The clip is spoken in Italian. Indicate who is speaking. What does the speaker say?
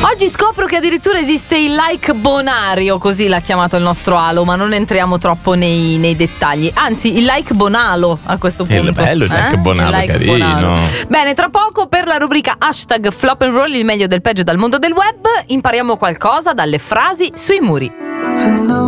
Speaker 1: Oggi scopro che addirittura esiste il like bonario, così l'ha chiamato il nostro Alo, ma non entriamo troppo nei dettagli. Anzi, il like bonalo a questo punto.
Speaker 2: È bello il like bonalo,
Speaker 1: like
Speaker 2: carino.
Speaker 1: bonalo. Bene, tra poco per la rubrica hashtag Flop and Roll, il meglio del peggio dal mondo del web, impariamo qualcosa dalle frasi sui muri.